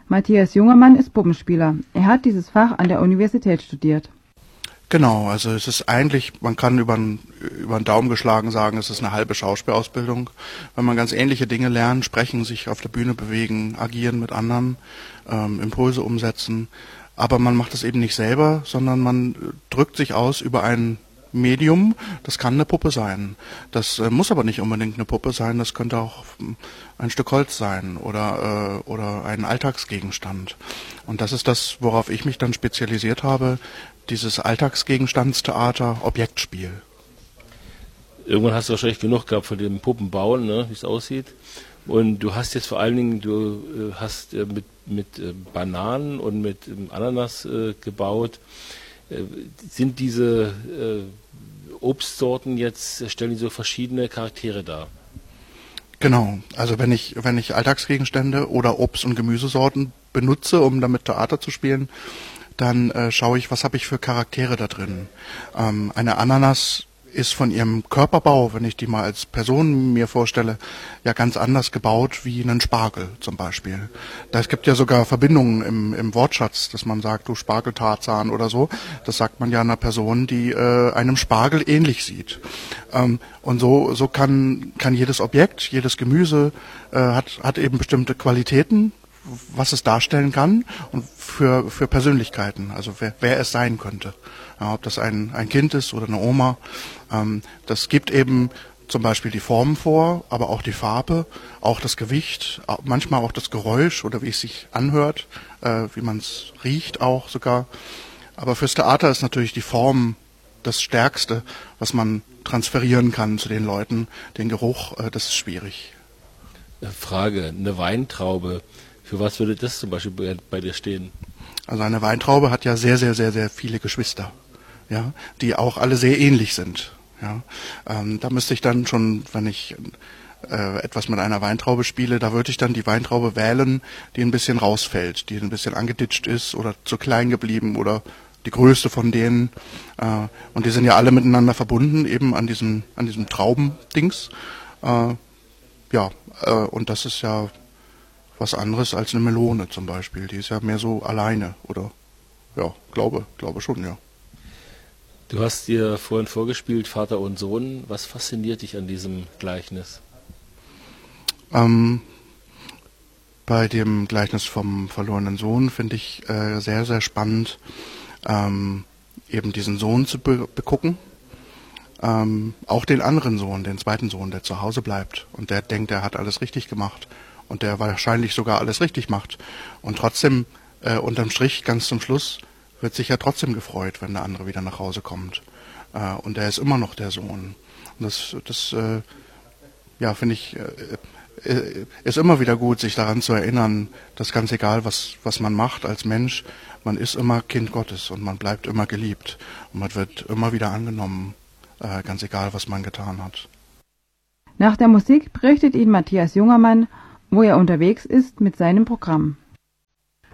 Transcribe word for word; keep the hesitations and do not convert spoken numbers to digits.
Matthias Jungermann ist Puppenspieler. Er hat dieses Fach an der Universität studiert. Genau, also es ist eigentlich, man kann über den, über den Daumen geschlagen sagen, es ist eine halbe Schauspielausbildung, weil man ganz ähnliche Dinge lernt, sprechen, sich auf der Bühne bewegen, agieren mit anderen, ähm, Impulse umsetzen. Aber man macht es eben nicht selber, sondern man drückt sich aus über ein Medium, das kann eine Puppe sein. Das äh, muss aber nicht unbedingt eine Puppe sein, das könnte auch ein Stück Holz sein oder, äh, oder ein Alltagsgegenstand. Und das ist das, worauf ich mich dann spezialisiert habe, dieses Alltagsgegenstandstheater, Objektspiel. Irgendwann hast du wahrscheinlich genug gehabt von dem Puppenbauen, ne, wie es aussieht. Und du hast jetzt vor allen Dingen, du äh, hast äh, mit, mit äh, Bananen und mit ähm, Ananas äh, gebaut. Äh, sind diese äh, Obstsorten jetzt, stellen die so verschiedene Charaktere dar? Genau, also wenn ich, wenn ich Alltagsgegenstände oder Obst- und Gemüsesorten benutze, um damit Theater zu spielen, dann äh, schaue ich, was habe ich für Charaktere da drin. Ähm, eine Ananas ist von ihrem Körperbau, wenn ich die mal als Person mir vorstelle, ja ganz anders gebaut wie einen Spargel zum Beispiel. Da es gibt ja sogar Verbindungen im, im Wortschatz, dass man sagt, du Spargeltarzan oder so. Das sagt man ja einer Person, die äh, einem Spargel ähnlich sieht. Ähm, und so so kann kann jedes Objekt, jedes Gemüse äh, hat hat eben bestimmte Qualitäten, was es darstellen kann und für für Persönlichkeiten, also wer, wer es sein könnte. Ja, ob das ein ein Kind ist oder eine Oma. Ähm, das gibt eben zum Beispiel die Formen vor, aber auch die Farbe, auch das Gewicht, manchmal auch das Geräusch oder wie es sich anhört, äh, wie man es riecht auch sogar. Aber fürs Theater ist natürlich die Form das Stärkste, was man transferieren kann zu den Leuten. Den Geruch, äh, das ist schwierig. Frage, eine Weintraube, für was würde das zum Beispiel bei, bei dir stehen? Also eine Weintraube hat ja sehr, sehr, sehr, sehr viele Geschwister, ja, die auch alle sehr ähnlich sind. Ja. Ähm, da müsste ich dann schon, wenn ich äh, etwas mit einer Weintraube spiele, da würde ich dann die Weintraube wählen, die ein bisschen rausfällt, die ein bisschen angeditscht ist oder zu klein geblieben oder die größte von denen. Äh, und die sind ja alle miteinander verbunden, eben an diesem, an diesem Traubendings. Äh, ja, äh, und das ist ja was anderes als eine Melone zum Beispiel. Die ist ja mehr so alleine, oder? Ja, glaube, glaube schon, ja. Du hast dir vorhin vorgespielt, Vater und Sohn. Was fasziniert dich an diesem Gleichnis? Ähm, bei dem Gleichnis vom verlorenen Sohn finde ich äh, sehr, sehr spannend, ähm, eben diesen Sohn zu be begucken. Ähm, auch den anderen Sohn, den zweiten Sohn, der zu Hause bleibt und der denkt, er hat alles richtig gemacht und der wahrscheinlich sogar alles richtig macht. Und trotzdem, äh, unterm Strich, ganz zum Schluss, wird sich ja trotzdem gefreut, wenn der andere wieder nach Hause kommt. Äh, und er ist immer noch der Sohn. Und das, das äh, ja, finde ich, äh, äh, ist immer wieder gut, sich daran zu erinnern, dass ganz egal, was, was man macht als Mensch, man ist immer Kind Gottes und man bleibt immer geliebt. Und man wird immer wieder angenommen, äh, ganz egal, was man getan hat. Nach der Musik berichtet Ihnen Matthias Jungermann, wo er unterwegs ist mit seinem Programm.